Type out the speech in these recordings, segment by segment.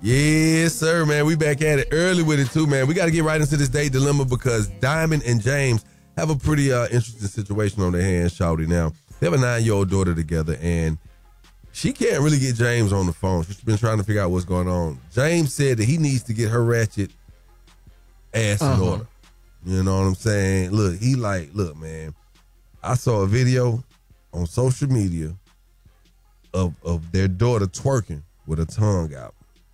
Yes, sir, man. We back at it early with it, too, man. We got to get right into this date dilemma because Diamond and James have a pretty interesting situation on their hands, shawty. Now, they have a 9-year-old daughter together, and she can't really get James on the phone. She's been trying to figure out what's going on. James said that he needs to get her ratchet ass in order. You know what I'm saying? Look, look, man, I saw a video on social media of their daughter twerking with her tongue out.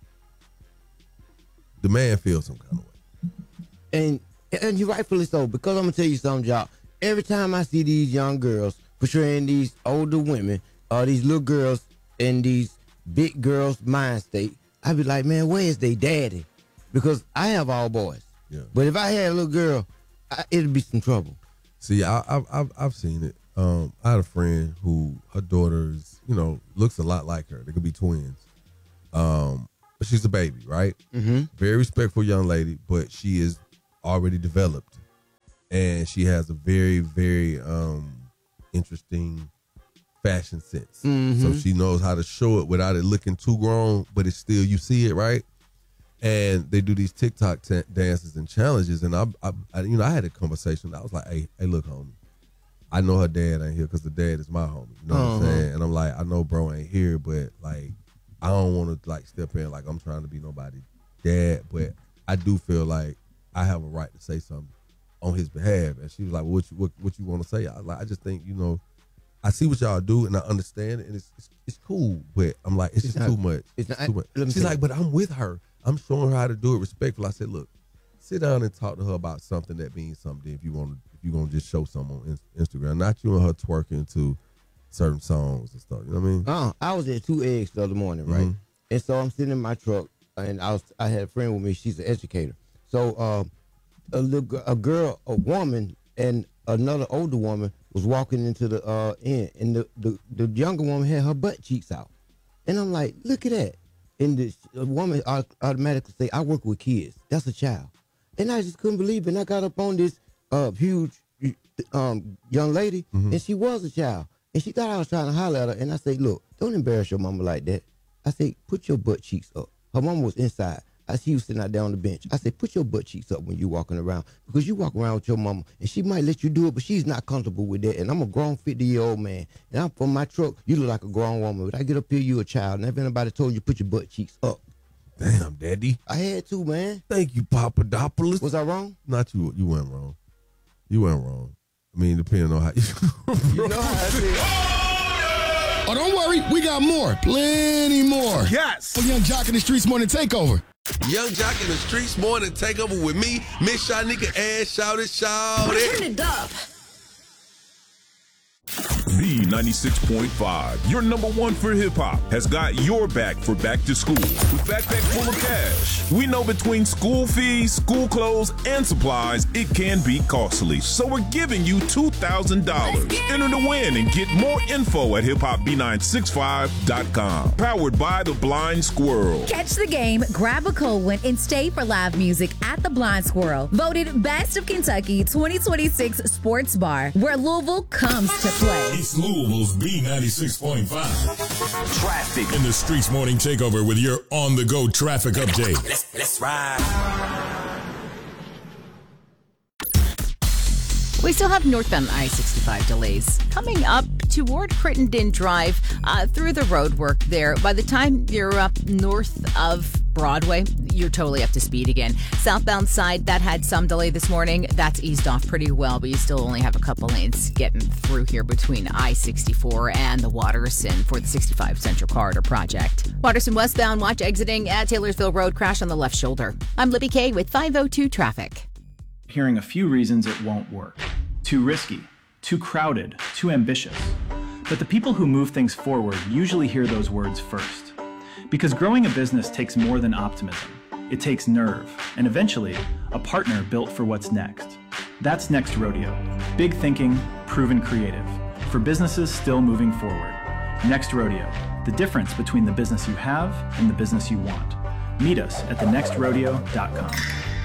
The man feels some kind of way. And you rightfully so, because I'm going to tell you something, y'all. Every time I see these young girls portraying these older women or these little girls in these big girls' mind state, I be like, man, where is they daddy? Because I have all boys. Yeah. But if I had a little girl, it'd be some trouble. See, I've seen it. I had a friend who her daughter's, looks a lot like her. They could be twins. But she's a baby, right? Mm-hmm. Very respectful young lady, but she is already developed. And she has a very, very interesting fashion sense. Mm-hmm. So she knows how to show it without it looking too grown, but it's still, you see it, right? And they do these TikTok dances and challenges. And I had a conversation. I was like, hey, look, homie. I know her dad ain't here because the dad is my homie. You know what I'm saying? And I'm like, I know bro ain't here, but like, I don't want to like step in like I'm trying to be nobody's dad, but I do feel like I have a right to say something on his behalf. And she was like, well, what you want to say? I just think, I see what y'all do and I understand it and it's cool, but I'm like, it's just too much. Too much. She's like, but I'm with her. I'm showing her how to do it respectful. I said, look, sit down and talk to her about something that means something if you're gonna just show something on Instagram, not you and her twerking to certain songs and stuff. You know what I mean? I was at 2 eggs the other morning, right? Mm-hmm. And so I'm sitting in my truck and I had a friend with me. She's an educator. So a woman and another older woman was walking into the inn, and the younger woman had her butt cheeks out. And I'm like, look at that. And the woman automatically say, I work with kids. That's a child. And I just couldn't believe it. And I got up on this huge young lady, and she was a child. And she thought I was trying to holler at her. And I say, look, don't embarrass your mama like that. I say, put your butt cheeks up. Her mama was inside. She was sitting out there on the bench. I said, put your butt cheeks up when you're walking around. Because you walk around with your mama, and she might let you do it, but she's not comfortable with that. And I'm a grown 50-year-old man. And I'm from my truck, you look like a grown woman. But I get up here, you a child. And if anybody told you, put your butt cheeks up. Damn, Daddy. I had to, man. Thank you, Papadopoulos. Was I wrong? Not you. You weren't wrong. You weren't wrong. I mean, depending on how you know how I feel. Oh, don't worry. We got more. Plenty more. Yes. For Young Jock in the Streets Morning Takeover. Young Jock in the Streets Morning Takeover with me, Miss Shanika Ash. Shout it. Turn it up. B96.5, your number one for hip-hop, has got your back for back to school. With Backpack Full of Cash, we know between school fees, school clothes, and supplies, it can be costly. So we're giving you $2,000. Enter to win and get more info at hiphopb965.com. Powered by The Blind Squirrel. Catch the game, grab a cold one, and stay for live music at The Blind Squirrel. Voted Best of Kentucky 2026 Sports Bar, where Louisville comes to play. It's Louisville's B96.5. Traffic in the Streets Morning Takeover with your on-the-go traffic update. Let's ride. We still have northbound I-65 delays coming up toward Crittenden Drive through the road work there. By the time you're up north of Broadway, you're totally up to speed again. Southbound side, that had some delay this morning. That's eased off pretty well, but you still only have a couple lanes getting through here between I-64 and the Watterson for the 65 Central Corridor project. Watterson westbound, watch exiting at Taylorsville Road, crash on the left shoulder. I'm Libby Kay with 502 Traffic. Hearing a few reasons it won't work. Too risky, too crowded, too ambitious. But the people who move things forward usually hear those words first. Because growing a business takes more than optimism. It takes nerve, and eventually, a partner built for what's next. That's Next Rodeo. Big thinking, proven creative. For businesses still moving forward. Next Rodeo. The difference between the business you have and the business you want. Meet us at thenextrodeo.com.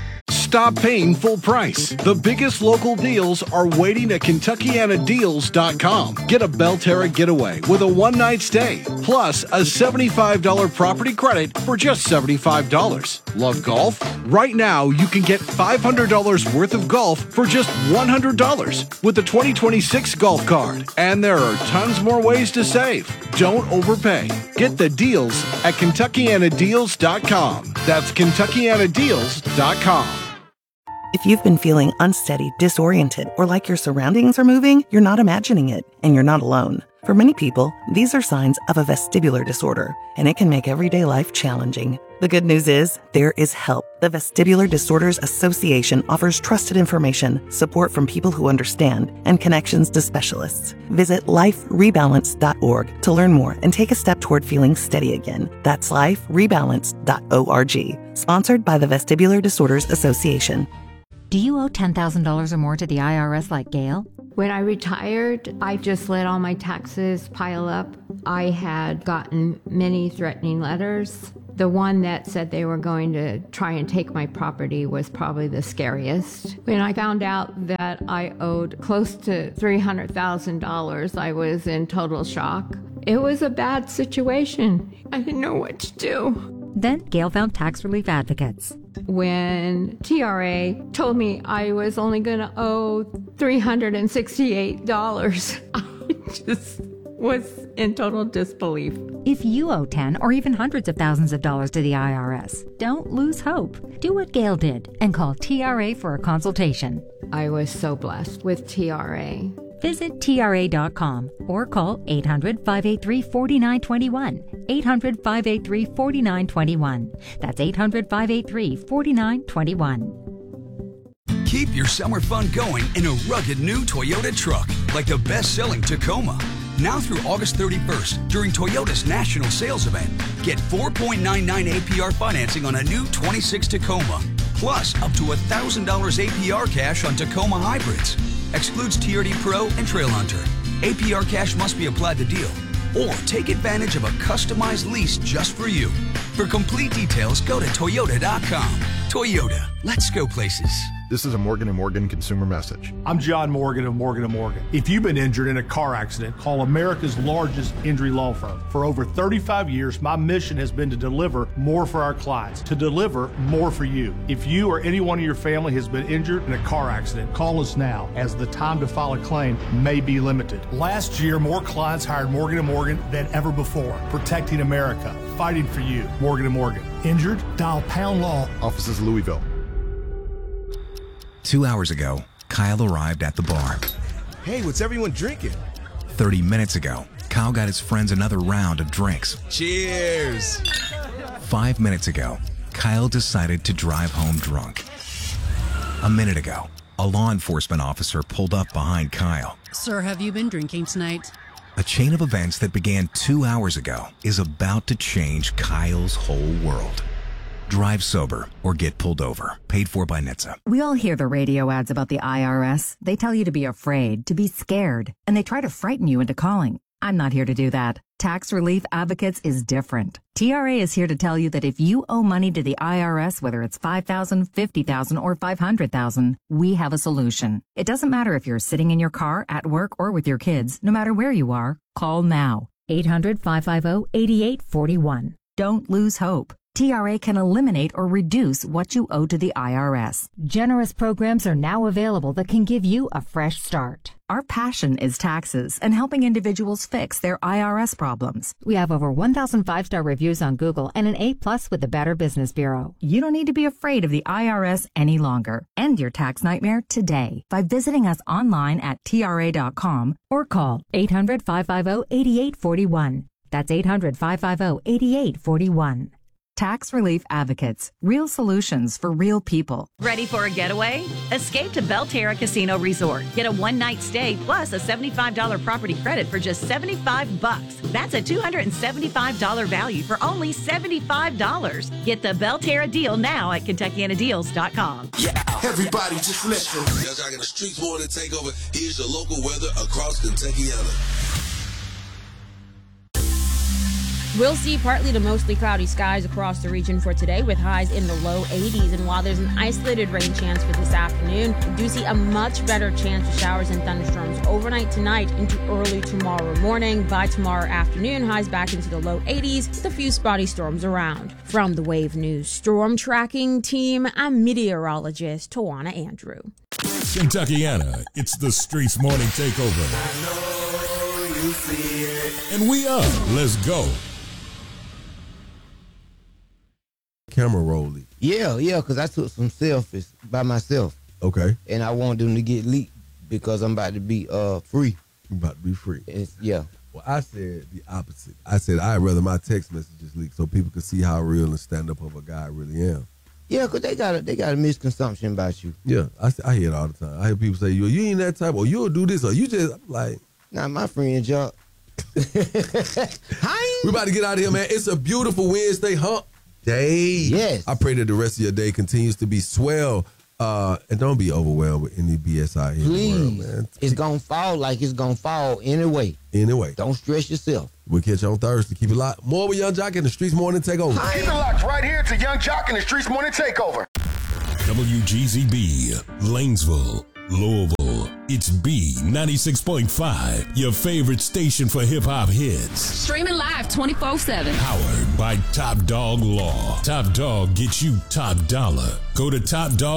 stop paying full price. The biggest local deals are waiting at KentuckianaDeals.com. Get a Belterra getaway with a one-night stay, plus a $75 property credit for just $75. Love golf? Right now, you can get $500 worth of golf for just $100 with the 2026 golf card. And there are tons more ways to save. Don't overpay. Get the deals at KentuckianaDeals.com. That's KentuckianaDeals.com. If you've been feeling unsteady, disoriented, or like your surroundings are moving, you're not imagining it, and you're not alone. For many people, these are signs of a vestibular disorder, and it can make everyday life challenging. The good news is, there is help. The Vestibular Disorders Association offers trusted information, support from people who understand, and connections to specialists. Visit liferebalance.org to learn more and take a step toward feeling steady again. That's liferebalance.org. Sponsored by the Vestibular Disorders Association. Do you owe $10,000 or more to the IRS like Gail? When I retired, I just let all my taxes pile up. I had gotten many threatening letters. The one that said they were going to try and take my property was probably the scariest. When I found out that I owed close to $300,000, I was in total shock. It was a bad situation. I didn't know what to do. Then Gail found Tax Relief Advocates. When TRA told me I was only going to owe $368, I just was in total disbelief. If you owe 10 or even hundreds of thousands of dollars to the IRS, don't lose hope. Do what Gail did and call TRA for a consultation. I was so blessed with TRA. Visit TRA.com or call 800-583-4921. 800-583-4921. That's 800-583-4921. Keep your summer fun going in a rugged new Toyota truck, like the best-selling Tacoma. Now through August 31st, during Toyota's national sales event, get 4.99 APR financing on a new 26 Tacoma, plus up to $1,000 APR cash on Tacoma hybrids. Excludes TRD Pro and Trail Hunter. APR cash must be applied to deal. Or take advantage of a customized lease just for you. For complete details, go to Toyota.com. Toyota, let's go places. This is a Morgan & Morgan consumer message. I'm John Morgan of Morgan & Morgan. If you've been injured in a car accident, call America's largest injury law firm. For over 35 years, my mission has been to deliver more for our clients, to deliver more for you. If you or anyone in your family has been injured in a car accident, call us now, as the time to file a claim may be limited. Last year, more clients hired Morgan & Morgan than ever before, protecting America, fighting for you. Morgan & Morgan. Injured? Dial Pound Law. Offices Louisville. 2 hours ago, Kyle arrived at the bar. Hey, what's everyone drinking? 30 minutes ago, Kyle got his friends another round of drinks. Cheers! 5 minutes ago, Kyle decided to drive home drunk. A minute ago, a law enforcement officer pulled up behind Kyle. Sir, have you been drinking tonight? A chain of events that began 2 hours ago is about to change Kyle's whole world. Drive sober or get pulled over. Paid for by NHTSA. We all hear the radio ads about the IRS. They tell you to be afraid, to be scared, and they try to frighten you into calling. I'm not here to do that. Tax Relief Advocates is different. TRA is here to tell you that if you owe money to the IRS, whether it's $5,000, $50,000, or $500,000, we have a solution. It doesn't matter if you're sitting in your car, at work, or with your kids. No matter where you are, call now. 800-550-8841. Don't lose hope. TRA can eliminate or reduce what you owe to the IRS. Generous programs are now available that can give you a fresh start. Our passion is taxes and helping individuals fix their IRS problems. We have over 1,000 5-star reviews on Google and an A+ with the Better Business Bureau. You don't need to be afraid of the IRS any longer. End your tax nightmare today by visiting us online at TRA.com or call 800-550-8841. That's 800-550-8841. Tax Relief Advocates. Real solutions for real people. Ready for a getaway? Escape to Belterra Casino Resort. Get a one-night stay plus a $75 property credit for just $75. That's a $275 value for only $75. Get the Belterra deal now at KentuckianaDeals.com. Yeah, everybody just listen. Yes, I got a streets war to take over. Here's your local weather across Kentuckiana. We'll see partly to mostly cloudy skies across the region for today with highs in the low 80s. And while there's an isolated rain chance for this afternoon, we do see a much better chance for showers and thunderstorms overnight tonight into early tomorrow morning. By tomorrow afternoon, highs back into the low 80s with a few spotty storms around. From the Wave News Storm Tracking Team, I'm meteorologist Tawana Andrew. Kentuckiana, it's the Streets Morning Takeover. I know you see it. And we are. Let's go. Camera rolling. Yeah, because I took some selfies by myself. Okay. And I want them to get leaked because I'm about to be free. You about to be free. Yeah. Well, I said the opposite. I said I'd rather my text messages leak so people can see how real and stand up of a guy I really am. Yeah, because they got a misconception about you. Yeah, I hear it all the time. I hear people say, you ain't that type, or you'll do this, or you just, I'm like. Nah, my friend, y'all. We about to get out of here, man. It's a beautiful Wednesday hump day. Yes. I pray that the rest of your day continues to be swell. And don't be overwhelmed with any BS out here Please. in the world, man. It's going to fall like it's going to fall anyway. Anyway. Don't stress yourself. We'll catch you on Thursday. Keep it locked. More with Young Jock in the Streets Morning Takeover. Keep it locked right here to Young Jock in the Streets Morning Takeover. WGZB, Lanesville, Louisville. It's B96.5, your favorite station for hip-hop hits. Streaming live 24/7. Powered by Top Dog Law. Top Dog gets you top dollar. Go to Top Dog